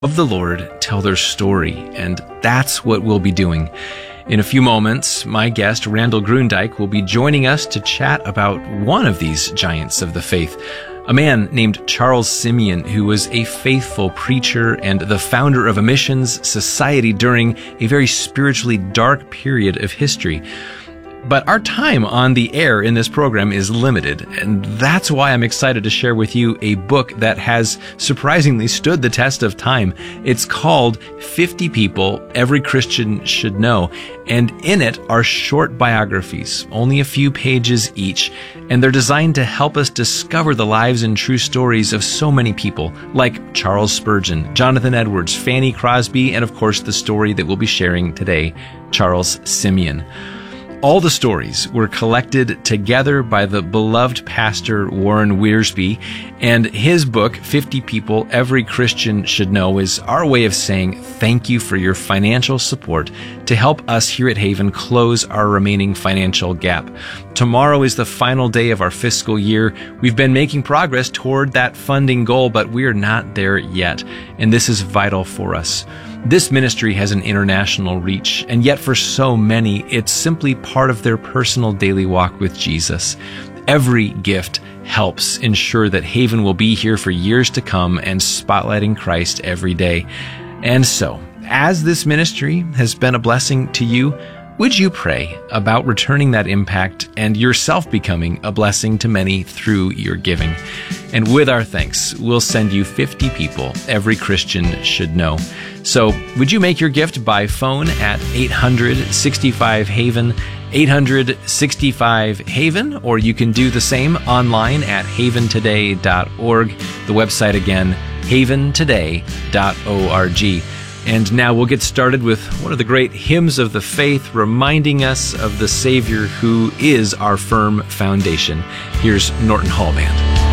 of the Lord tell their story, and that's what we'll be doing. In a few moments, my guest, Randall Grundyke, will be joining us to chat about one of these giants of the faith, a man named Charles Simeon, who was a faithful preacher and the founder of a missions society during a very spiritually dark period of history. But our time on the air in this program is limited, and that's why I'm excited to share with you a book that has surprisingly stood the test of time. It's called 50 People Every Christian Should Know, and in it are short biographies, only a few pages each, and they're designed to help us discover the lives and true stories of so many people, like Charles Spurgeon, Jonathan Edwards, Fanny Crosby, and of course the story that we'll be sharing today, Charles Simeon. All the stories were collected together by the beloved pastor Warren Wiersbe, and his book, 50 People Every Christian Should Know, is our way of saying thank you for your financial support to help us here at Haven close our remaining financial gap. Tomorrow is the final day of our fiscal year. We've been making progress toward that funding goal, but we're not there yet, and this is vital for us. This ministry has an international reach, and yet for so many, it's simply part of their personal daily walk with Jesus. Every gift helps ensure that Haven will be here for years to come and spotlighting Christ every day. And so, as this ministry has been a blessing to you, would you pray about returning that impact and yourself becoming a blessing to many through your giving? And with our thanks, we'll send you 50 People Every Christian Should Know. So would you make your gift by phone at 800-65-HAVEN, 800-65-HAVEN, or you can do the same online at haventoday.org. The website again, haventoday.org. And now we'll get started with one of the great hymns of the faith, reminding us of the Savior who is our firm foundation. Here's Norton Hall Band.